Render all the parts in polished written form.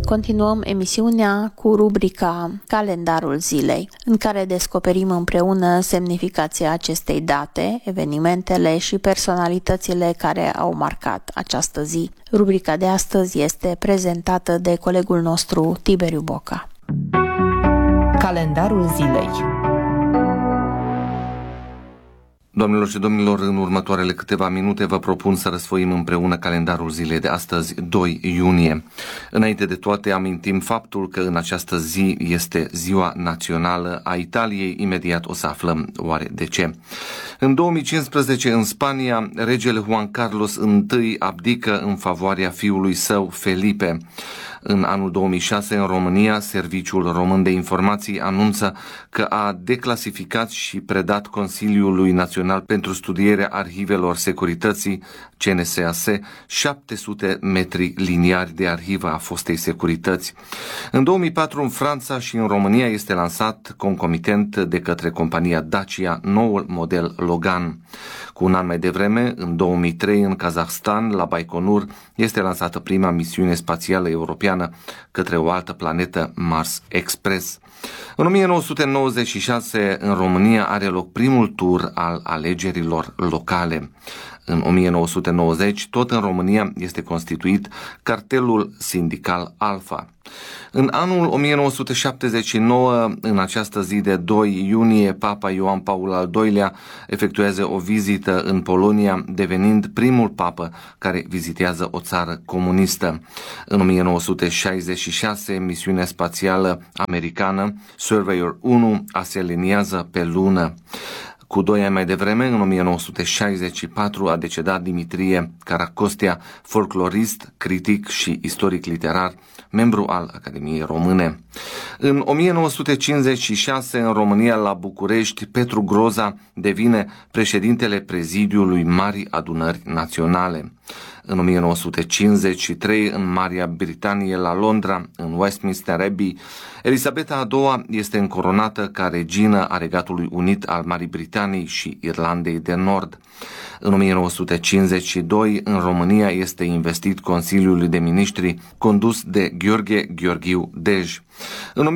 Continuăm emisiunea cu rubrica Calendarul zilei, în care descoperim împreună semnificația acestei date, evenimentele și personalitățile care au marcat această zi. Rubrica de astăzi este prezentată de colegul nostru Tiberiu Boca. Calendarul zilei. Doamnelor și domnilor, în următoarele câteva minute vă propun să răsfoim împreună calendarul zilei de astăzi, 2 iunie. Înainte de toate, amintim faptul că în această zi este Ziua Națională a Italiei. Imediat o să aflăm oare de ce. În 2015, în Spania, regele Juan Carlos I abdică în favoarea fiului său, Felipe. În anul 2006, în România, Serviciul Român de Informații anunță că a declasificat și predat Consiliului Național pentru Studierea Arhivelor Securității, CNSAS, 700 metri liniari de arhivă a fostei securități. În 2004, în Franța și în România este lansat concomitent de către compania Dacia noul model Logan. Cu un an mai devreme, în 2003, în Kazahstan, la Baikonur, este lansată prima misiune spațială europeană către o altă planetă, Mars Express. În 1996, în România, are loc primul tur al alegerilor locale. În 1990, tot în România, este constituit cartelul sindical Alfa. În anul 1979, în această zi de 2 iunie, Papa Ioan Paul al II-lea efectuează o vizită în Polonia, devenind primul papă care vizitează o țară comunistă. În 1966, misiunea spațială americană Surveyor 1 se aliniază pe lună. Cu 2 ani mai devreme, în 1964, a decedat Dimitrie Caracostea, folclorist, critic și istoric literar, membru al Academiei Române. În 1956, în România, la București, Petru Groza devine președintele prezidiului Marii Adunări Naționale. În 1953, în Marea Britanie, la Londra, în Westminster Abbey, Elisabeta a II este încoronată ca regină a Regatului Unit al Marii Britanii și Irlandei de Nord. În 1952, în România, este investit Consiliul de Ministri condus de Gheorghe Gheorghiu Dej. În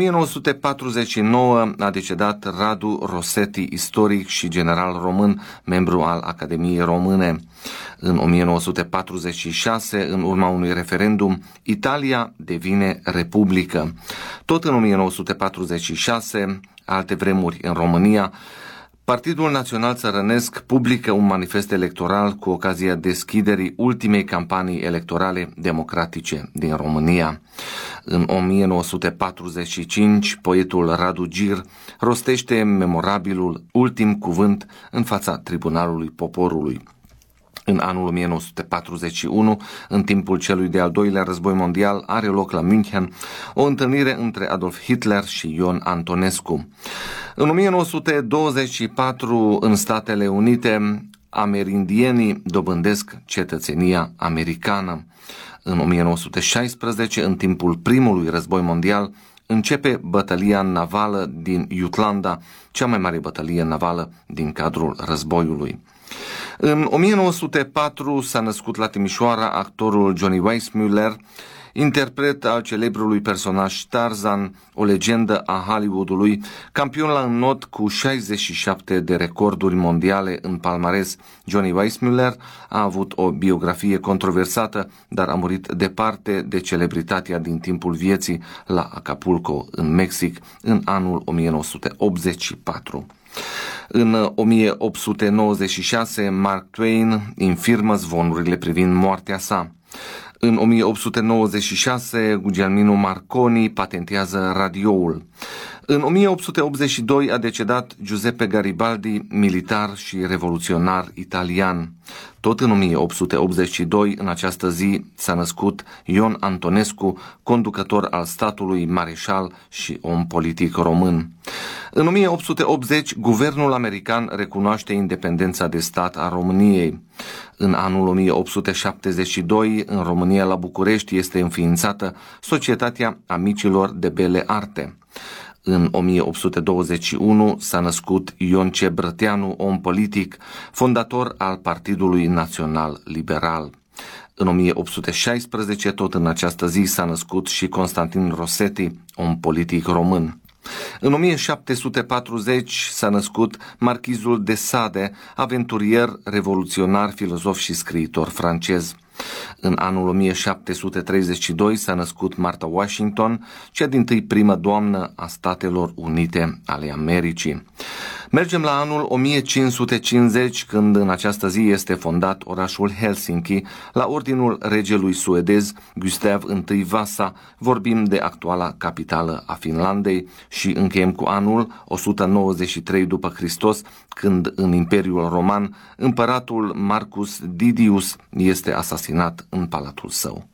1949 a decedat Radu Rosetti, istoric și general român, membru al Academiei Române. În 1946, în urma unui referendum, Italia devine republică. Tot în 1946, alte vremuri în România, Partidul Național Țărănesc publică un manifest electoral cu ocazia deschiderii ultimei campanii electorale democratice din România. În 1945, poetul Radu Gir rostește memorabilul ultim cuvânt în fața Tribunalului Poporului. În anul 1941, în timpul celui de-al doilea război mondial, are loc la München o întâlnire între Adolf Hitler și Ion Antonescu. În 1924, în Statele Unite, amerindienii dobândesc cetățenia americană. În 1916, în timpul primului război mondial, începe bătălia navală din Jutlanda, cea mai mare bătălie navală din cadrul războiului. În 1904 s-a născut la Timișoara actorul Johnny Weissmuller, interpret al celebrului personaj Tarzan, o legendă a Hollywoodului, campion la înnot cu 67 de recorduri mondiale în palmares. Johnny Weissmuller a avut o biografie controversată, dar a murit departe de celebritatea din timpul vieții la Acapulco, în Mexic, în anul 1984. În 1896, Mark Twain infirmă zvonurile privind moartea sa. În 1896, Guglielmino Marconi patentează radioul. În 1882 a decedat Giuseppe Garibaldi, militar și revoluționar italian. Tot în 1882, în această zi, s-a născut Ion Antonescu, conducător al statului, mareșal și om politic român. În 1880, guvernul american recunoaște independența de stat a României. În anul 1872, în România, la București, este înființată Societatea Amicilor de Bele Arte. În 1821 s-a născut Ion C. Brăteanu, om politic, fondator al Partidului Național Liberal. În 1816, tot în această zi, s-a născut și Constantin Rossetti, un politic român. În 1740 s-a născut Marchizul de Sade, aventurier, revoluționar, filozof și scriitor francez. În anul 1732 s-a născut Martha Washington, cea dintâi primă doamnă a Statelor Unite ale Americii. Mergem la anul 1550, când în această zi este fondat orașul Helsinki, la ordinul regelui suedez Gustav I Vasa. Vorbim de actuala capitală a Finlandei și încheiem cu anul 193 după Hristos, când în Imperiul Roman împăratul Marcus Didius este asasinat în palatul său.